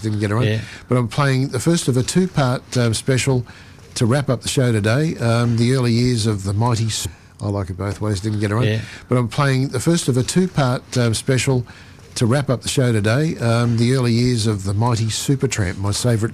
Didn't get around. Yeah. But I'm playing the first of a two-part special to wrap up the show today. The early years of the mighty... I like it both ways, didn't get around. Yeah. But I'm playing the first of a two-part special to wrap up the show today. The early years of the mighty Supertramp, my favourite